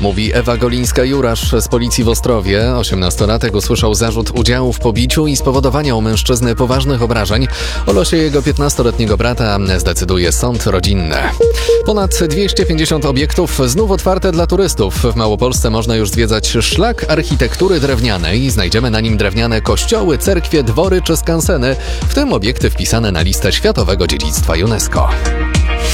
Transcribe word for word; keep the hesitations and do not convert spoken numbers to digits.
Mówi Ewa Golińska-Jurasz z policji w Ostrowie. osiemnastolatek usłyszał zarzut udziału w pobiciu i spowodowania u mężczyzny poważnych obrażeń. O losie jego piętnastoletniego brata zdecyduje sąd rodzinny. Ponad dwieście pięćdziesiąt obiektów znów otwarte dla turystów. W Małopolsce można już zwiedzać szlak architektury drewnianej. Znajdziemy na nim drewniane kościoły, cerkwie, dwory czy skanseny, w tym obiekty wpisane na listę Światowego Dziedzictwa UNESCO.